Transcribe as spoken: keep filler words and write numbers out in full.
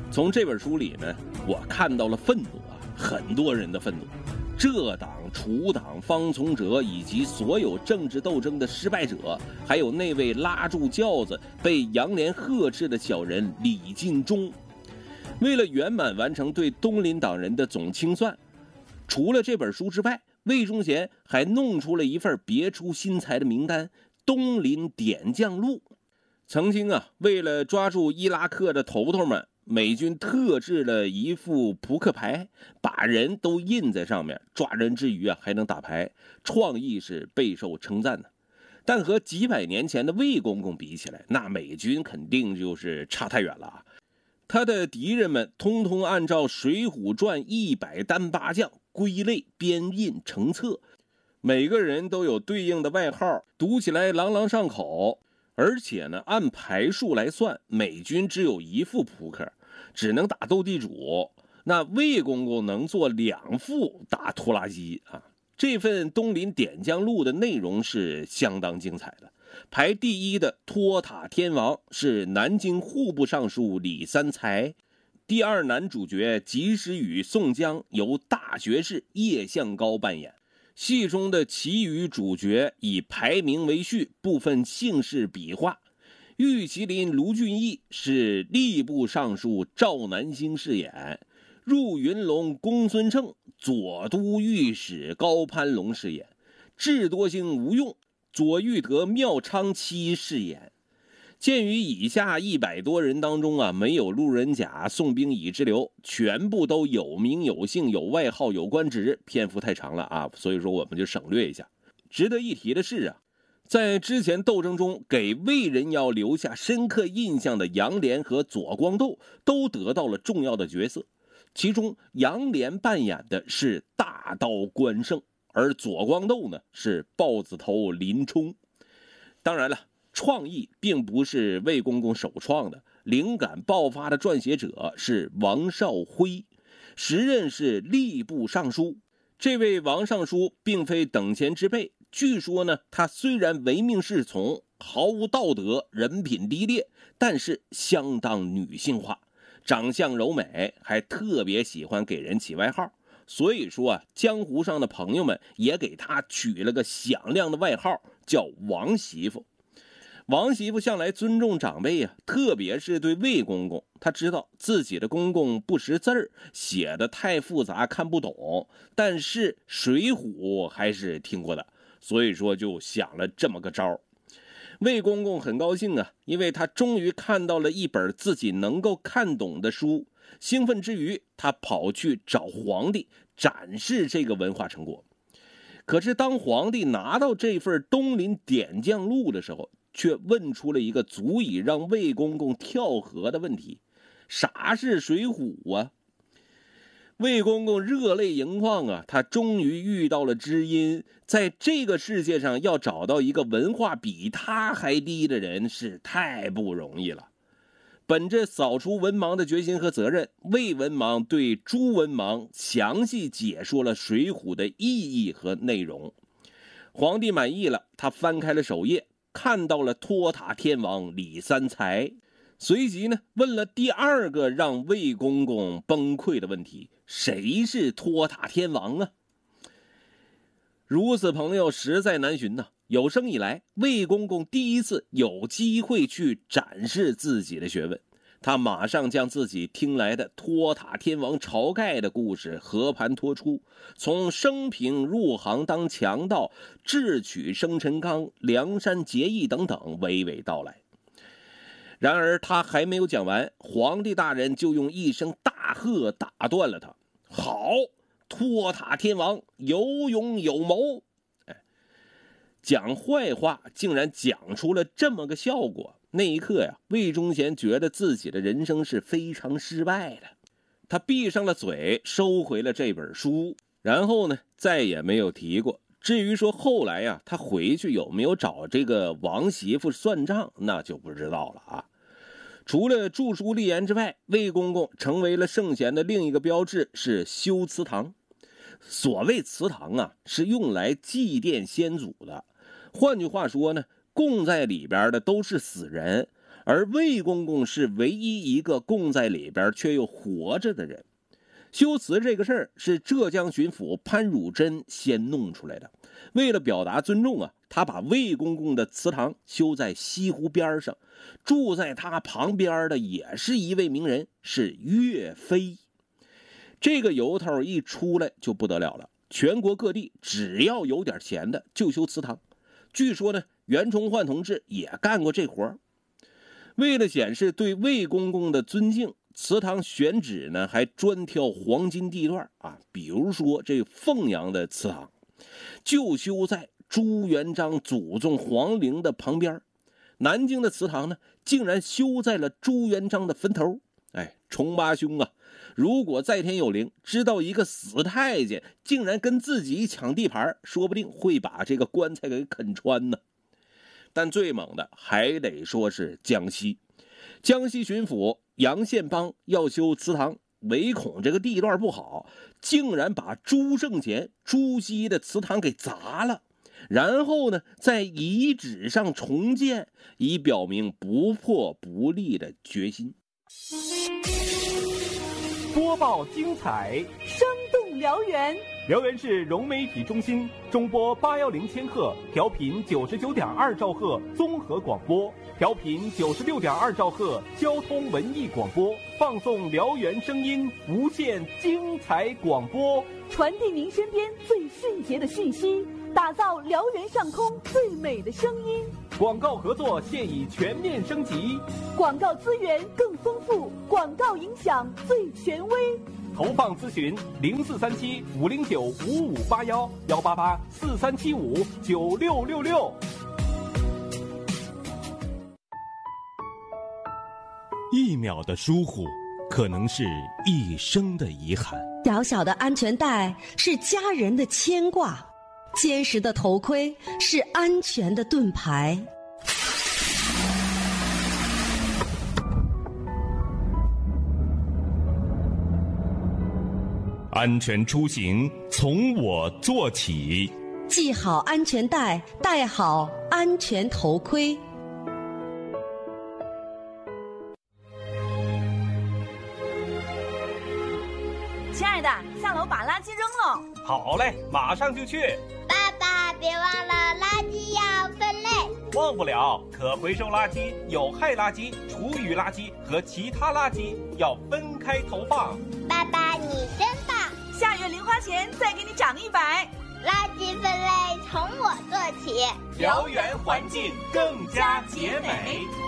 从这本书里呢，我看到了愤怒啊，很多人的愤怒。这党、楚党、方从哲以及所有政治斗争的失败者，还有那位拉住轿子被杨涟呵斥的小人李尽忠，为了圆满完成对东林党人的总清算，除了这本书之外，魏忠贤还弄出了一份别出心裁的名单《东林点将录》。曾经啊，为了抓住伊拉克的头头们，美军特制了一副扑克牌，把人都印在上面，抓人之余啊还能打牌，创意是备受称赞的。但和几百年前的魏公公比起来，那美军肯定就是差太远了啊！他的敌人们通通按照《水浒传》一百单八将归类编印成册，每个人都有对应的外号，读起来朗朗上口。而且呢，按牌数来算，美军只有一副扑克，只能打斗地主。那魏公公能做两副打拖拉机啊！这份东林点将录的内容是相当精彩的。排第一的托塔天王是南京户部尚书李三才，第二男主角及时雨宋江由大学士叶向高扮演。戏中的其余主角以排名为序，部分姓氏笔画。玉麒麟卢俊义是吏部尚书赵南星饰演，入云龙公孙胜左都御史高攀龙饰演，智多星吴用左玉德妙昌期饰演。鉴于以下一百多人当中啊，没有路人甲、宋兵乙之流，全部都有名有姓、有外号、有官职，篇幅太长了啊，所以说我们就省略一下。值得一提的是啊，在之前斗争中给魏人妖留下深刻印象的杨涟和左光斗都得到了重要的角色，其中杨涟扮演的是大刀关胜，而左光斗呢是豹子头林冲。当然了，创意并不是魏公公首创的，灵感爆发的撰写者是王绍辉，时任是吏部尚书。这位王尚书并非等闲之辈，据说呢，他虽然唯命是从，毫无道德，人品低劣，但是相当女性化，长相柔美，还特别喜欢给人起外号。所以说啊，江湖上的朋友们也给他取了个响亮的外号，叫王媳妇。王媳妇向来尊重长辈啊，特别是对魏公公，他知道自己的公公不识字儿，写的太复杂看不懂，但是水浒还是听过的，所以说就想了这么个招。魏公公很高兴啊，因为他终于看到了一本自己能够看懂的书。兴奋之余，他跑去找皇帝展示这个文化成果。可是当皇帝拿到这份东林点将录的时候，却问出了一个足以让魏公公跳河的问题：啥是水浒啊？魏公公热泪盈眶啊，他终于遇到了知音。在这个世界上要找到一个文化比他还低的人是太不容易了。本着扫除文盲的决心和责任，魏文盲对朱文盲详细解说了水浒的意义和内容。皇帝满意了，他翻开了首页，看到了托塔天王李三才，随即呢问了第二个让魏公公崩溃的问题：谁是托塔天王啊？如此朋友实在难寻呐。有生以来，魏公公第一次有机会去展示自己的学问，他马上将自己听来的托塔天王晁盖的故事和盘托出，从生平入行当强盗、智取生辰纲、梁山结义等等娓娓道来。然而他还没有讲完，皇帝大人就用一声大喝打断了他：好，托塔天王有勇有谋。哎，讲坏话竟然讲出了这么个效果。那一刻呀，魏忠贤觉得自己的人生是非常失败的。他闭上了嘴，收回了这本书，然后呢，再也没有提过。至于说后来呀，他回去有没有找这个王媳妇算账，那就不知道了啊。除了著书立言之外，魏公公成为了圣贤的另一个标志是修祠堂。所谓祠堂啊，是用来祭奠先祖的。换句话说呢，供在里边的都是死人， 而魏公公是唯一一个供在里边却又活着的人。修祠这个事儿是浙江巡抚潘汝贞先弄出来的。为了表达尊重啊，他把魏公公的祠堂修在西湖边上，住在他旁边的也是一位名人，是岳飞。这个由头一出来就不得了了，全国各地只要有点钱的就修祠堂。据说呢，袁崇焕同志也干过这活。为了显示对魏公公的尊敬，祠堂选址呢还专挑黄金地段啊，比如说这凤阳的祠堂就修在朱元璋祖宗皇陵的旁边，南京的祠堂呢竟然修在了朱元璋的坟头。哎，崇八兄啊，如果在天有灵，知道一个死太监竟然跟自己抢地盘，说不定会把这个棺材给啃穿呢。但最猛的还得说是江西，江西巡抚杨宪邦要修祠堂，唯恐这个地段不好，竟然把朱圣贤朱熹的祠堂给砸了，然后呢在遗址上重建，以表明不破不立的决心。 播报精彩， 生动辽源。 辽源市融媒体中心中波八幺零千赫，调频九十九点二兆赫综合广播，调频九十六点二兆赫交通文艺广播，放送辽源声音，无限精彩广播， 传递您身边最迅捷的讯息，打造辽源上空最美的声音。 广告合作现已全面升级， 广告资源更丰富，广告影响最权威。 投放咨询零四三七五零九五五八幺幺八八四三七五九六六六。 一秒的疏忽，可能是一生的遗憾。 小小的安全带是家人的牵挂，坚实的头盔是安全的盾牌。 安全出行从我做起， 系好安全带，戴好安全头盔。 亲爱的，下楼把垃圾扔了。 好嘞，马上就去。 爸爸，别忘了垃圾要分类。 忘不了，可回收垃圾、有害垃圾、厨余垃圾和其他垃圾要分开投放。 爸爸，你真棒！ 下月零花钱再给你涨一百。 垃圾分类从我做起， 辽源环境更加洁美。